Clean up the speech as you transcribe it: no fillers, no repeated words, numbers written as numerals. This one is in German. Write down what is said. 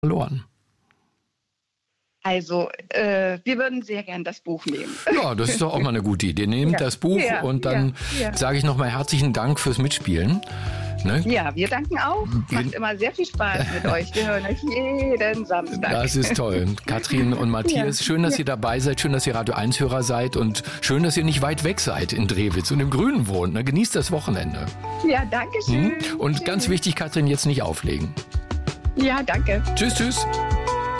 verloren? Also, wir würden sehr gern das Buch nehmen. Ja, das ist doch auch mal eine gute Idee. Nehmt das Buch und dann sage ich nochmal herzlichen Dank fürs Mitspielen. Ne? Ja, wir danken auch. Macht immer sehr viel Spaß mit euch. Wir hören euch jeden Samstag. Das ist toll. Katrin und Matthias, schön, dass ihr dabei seid. Schön, dass ihr Radio 1-Hörer seid. Und schön, dass ihr nicht weit weg seid in Drewitz und im Grünen wohnt. Ne? Genießt das Wochenende. Ja, danke schön. Und ganz wichtig, Katrin, jetzt nicht auflegen. Ja, danke. Tschüss, tschüss.